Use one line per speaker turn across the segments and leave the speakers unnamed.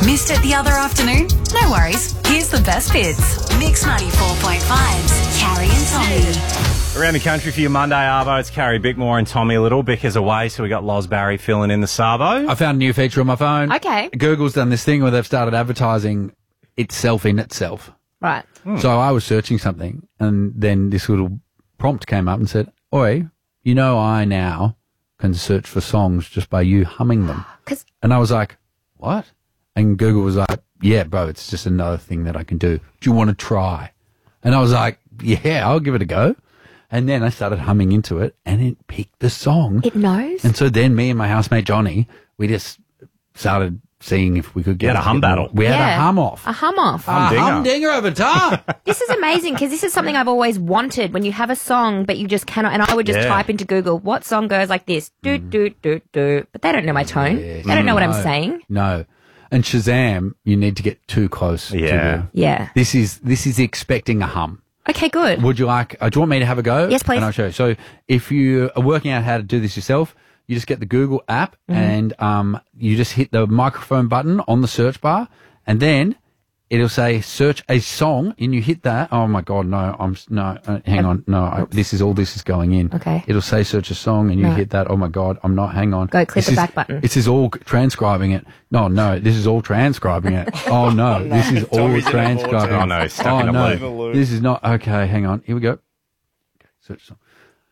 Missed it the other afternoon? No worries. Here's the best bits. Mix 94.5's Carrie and Tommy.
Around the country for your Monday Arvo, it's Carrie Bickmore and Tommy Little. Bick is away, so we got Loz Barry filling in the Sabo.
I found a new feature on my phone.
Okay.
Google's done this thing where they've started advertising itself in itself.
Right.
So I was searching something, and then this little prompt came up and said, "Oi, you know I now can search for songs just by you humming them."
'Cause-
And I was like, "What?" And Google was like, "Yeah, bro, it's just another thing that I can do. Do you want to try?" And I was like, "Yeah, I'll give it a go." And then I started humming into it, and it picked the song.
It knows?
And so then me and my housemate Johnny, we just started seeing if we could get
had a hum battle.
We had a hum off.
A hum off.
Humdinger over top.
This is amazing because this is something I've always wanted when you have a song but you just cannot. And I would just type into Google, what song goes like this? Doot, doot, doot, doot. But they don't know my tone. They don't know what I'm saying.
No. And Shazam, you need to get too close.
Yeah.
Yeah.
This is expecting a hum.
Okay, good.
Would you like, do you want me to have a go?
Yes, please.
And I'll show you. So if you are working out how to do this yourself, you just get the Google app and you just hit the microphone button on the search bar, and then it'll say search a song, and you hit that. Oh my God, no, hang on. No, this is going in.
Okay.
It'll say search a song, and you hit that. Oh my God, I'm not, hang on.
Go click the back button.
This is all transcribing it. No, this is all transcribing it. Oh no, this is all transcribing it.
Oh no, stuck in a loop.
This is not, okay, hang on. Here we go. Search song.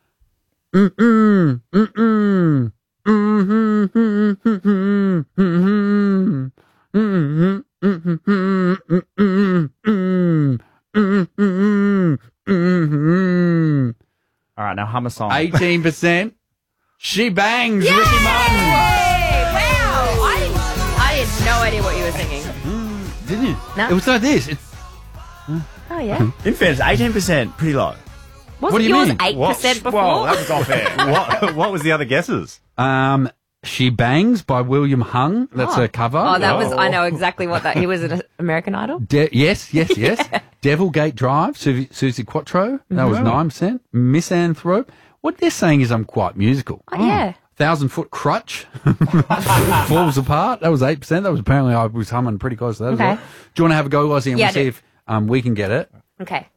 All right, now hum a song.
18%. She bangs. Ricky Martin.
Hey, wow. I had no idea what you were singing.
Didn't you?
No.
It was like this.
Oh, yeah.
In fairness, 18%, pretty low.
Wasn't
do you
yours
mean?
8% before?
Well, that was off air.
What was the other guesses?
She Bangs by William Hung. That's a cover.
Oh, that was, I know exactly what that, he was an American Idol.
Yes. Devil Gate Drive, Susie Quattro. That was 9%. Misanthrope. What they're saying is I'm quite musical.
Oh, yeah.
1,000 Foot Crutch falls apart. That was 8%. That was apparently I was humming pretty close to that as well. Do you want to have a go, Lozzie, and
Yeah,
we'll see if we can get it?
Okay.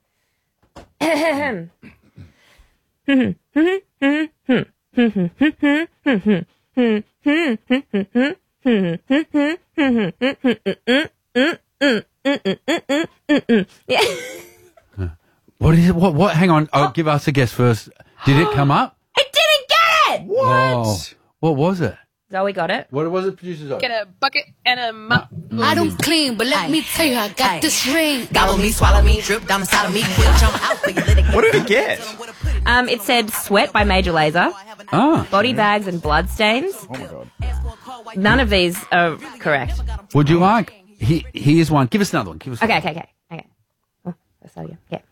What is it? What? Hang on. Give us a guess first. Did it come up?
I didn't get it!
Oh, what was it?
Zoe got it.
What was it, producers?
Get a bucket and a mop.
I don't clean, but let me tell you, I got this ring.
Gobble me, swallow me, drip down inside of me, quick jump out for you.
What did we get?
It said Sweat by Major Lazer, Body Bags and Bloodstains.
Oh, my God.
None of these are correct.
Would you like? Here's one. Give us another one.
Okay. Oh, that's how you. Yeah.